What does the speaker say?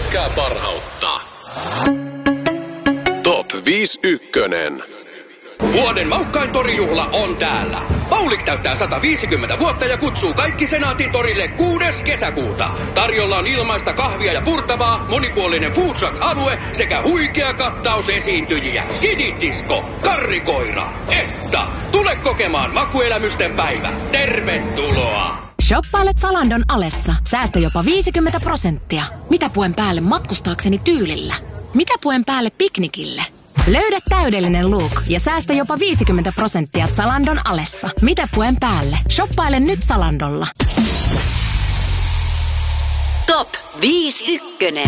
pelkkää parhautta. Top 51. Vuoden maukkain torijuhla on täällä. Paulik täyttää 150 vuotta ja kutsuu kaikki Senaatin torille 6. kesäkuuta. Tarjolla on ilmaista kahvia ja purtavaa, monipuolinen food truck-alue sekä huikea kattaus esiintyjiä. Skididisco, karrikoira, Etta. Tule kokemaan makuelämysten päivä. Tervetuloa! Shoppailet Zalandon alessa. Säästä jopa 50%. Mitä puen päälle matkustaakseni tyylillä? Mitä puen päälle piknikille? Löydä täydellinen look ja säästä jopa 50% Zalandon alessa. Mitä puen päälle? Shoppaile nyt Zalandolla. Top 51.